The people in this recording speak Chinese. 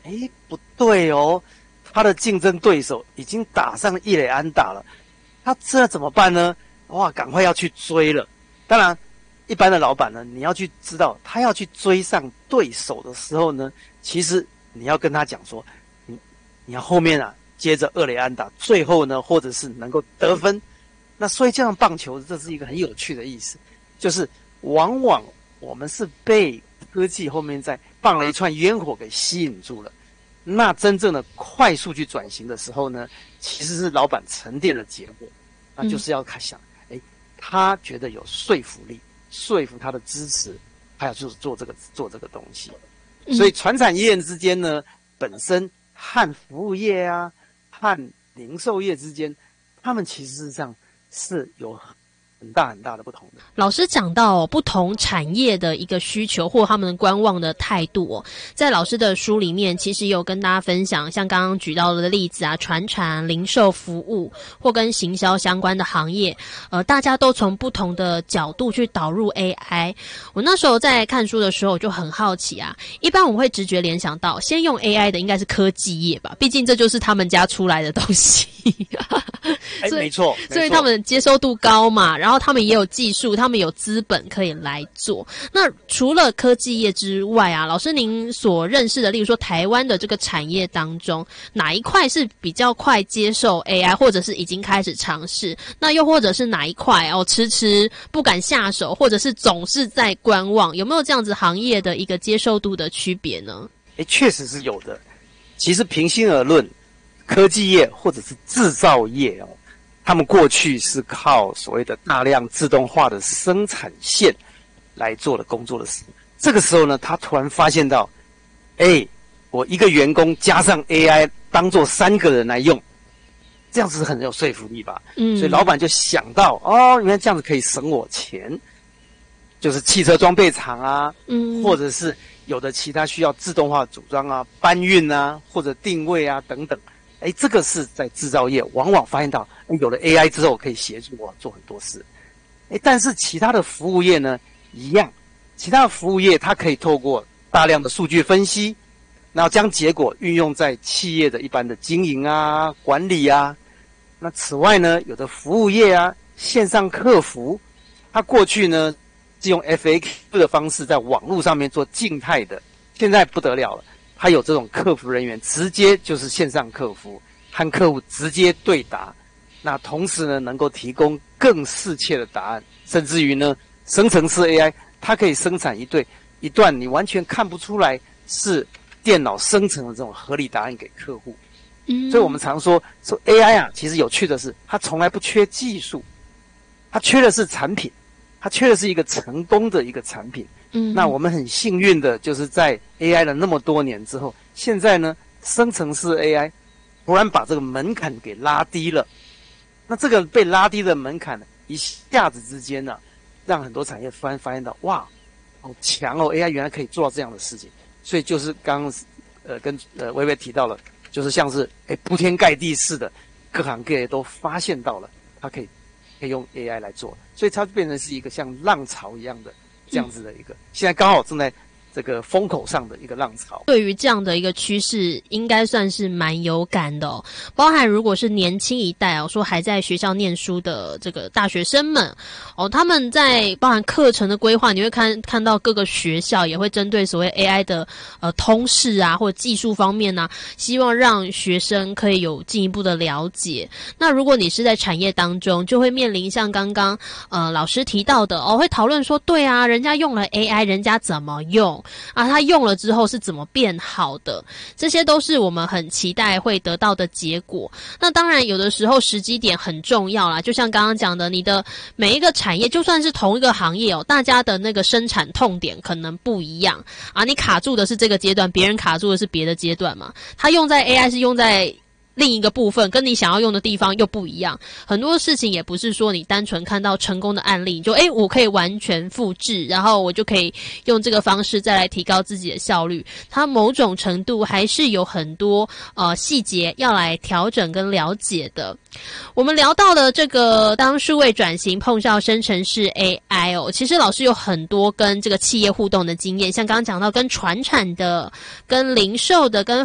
不对哦，他的竞争对手已经打上一垒安打了，他这怎么办呢？哇，赶快要去追了。当然，一般的老板呢，你要去知道，他要去追上对手的时候呢，其实你要跟他讲说，你要后面啊，接着二垒安打，最后呢，或者是能够得分。那所以这样棒球，这是一个很有趣的意思，就是往往我们是被科技后面再放了一串烟火给吸引住了。那真正的快速去转型的时候呢，其实是老板沉淀的结果，那就是要想，他觉得有说服力，说服他的支持，还有就是做这个东西。所以传产业之间呢，本身和服务业啊，和零售业之间，他们其实上是有很大很大的不同的。 老师讲到不同产业的一个需求或他们观望的态度在老师的书里面其实也有跟大家分享，像刚刚举到的例子啊，传产、零售服务或跟行销相关的行业，大家都从不同的角度去导入 AI。我那时候在看书的时候我就很好奇啊，一般我们会直觉联想到先用 AI 的应该是科技业吧，毕竟这就是他们家出来的东西。 没错， 所以他们接收度高嘛，然后他们也有技术，他们有资本可以来做。那除了科技业之外啊，老师您所认识的，例如说台湾的这个产业当中，哪一块是比较快接受 AI， 或者是已经开始尝试？那又或者是哪一块迟迟不敢下手，或者是总是在观望？有没有这样子行业的一个接受度的区别呢？ 确实是有的。其实平心而论，科技业或者是制造业他们过去是靠所谓的大量自动化的生产线来做的工作的事。这个时候呢，他突然发现到，我一个员工加上 AI 当做3个人来用，这样子很有说服力吧？所以老板就想到，原来这样子可以省我钱，就是汽车装备厂啊，或者是有的其他需要自动化组装啊、搬运啊，或者定位啊等等。这个是在制造业往往发现到，有了 AI 之后可以协助我做很多事。但是其他的服务业呢，一样，其他的服务业它可以透过大量的数据分析，然后将结果运用在企业的一般的经营啊、管理啊。那此外呢，有的服务业啊，线上客服，它过去呢是用 FAQ 的方式在网络上面做静态的，现在不得了了。他有这种客服人员，直接就是线上客服，和客户直接对答。那同时呢，能够提供更适切的答案，甚至于呢，生成式 AI 它可以生产一段你完全看不出来是电脑生成的这种合理答案给客户。所以我们常说 AI 啊，其实有趣的是，它从来不缺技术，它缺的是产品，它缺的是一个成功的一个产品。那我们很幸运的就是在 AI 了那么多年之后，现在呢，生成式 AI 突然把这个门槛给拉低了。那这个被拉低的门槛呢，一下子之间呢，让很多产业发现到，哇，好强哦 ，AI 原来可以做到这样的事情。所以就是刚刚跟薇薇提到了，就是像是铺天盖地似的，各行各业都发现到了，它可以用 AI 来做，所以它变成是一个像浪潮一样的。这样子的一个，现在刚好正在这个风口上的一个浪潮。 对于这样的一个趋势，应该算是蛮有感的包含如果是年轻一代说还在学校念书的这个大学生们他们在包含课程的规划，你会看到各个学校也会针对所谓 AI 的通识啊或者技术方面啊，希望让学生可以有进一步的了解。那如果你是在产业当中，就会面临像刚刚老师提到的会讨论说，对啊，人家用了 AI， 人家怎么用啊？他用了之后是怎么变好的？这些都是我们很期待会得到的结果。那当然，有的时候时机点很重要啦，就像刚刚讲的，你的每一个产业，就算是同一个行业大家的那个生产痛点可能不一样啊。你卡住的是这个阶段，别人卡住的是别的阶段嘛。它用在 AI 是用在另一个部分，跟你想要用的地方又不一样。很多事情也不是说你单纯看到成功的案例，你就我可以完全复制，然后我就可以用这个方式再来提高自己的效率。它某种程度还是有很多细节要来调整跟了解的。我们聊到了这个当数位转型碰上生成式 AI 其实老师有很多跟这个企业互动的经验，像刚刚讲到跟传产的、跟零售的、跟